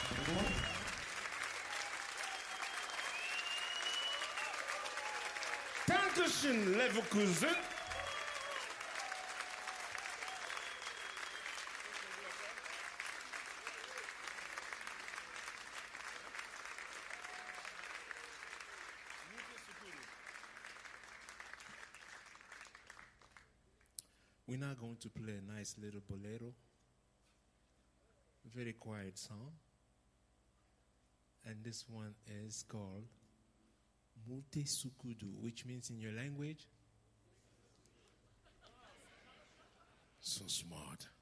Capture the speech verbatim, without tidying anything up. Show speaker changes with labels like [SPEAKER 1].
[SPEAKER 1] Dankeschön, Leverkusen. We're now going to play a nice little bolero, a very quiet song. And this one is called Mute Sukudu, which means in your language, so smart.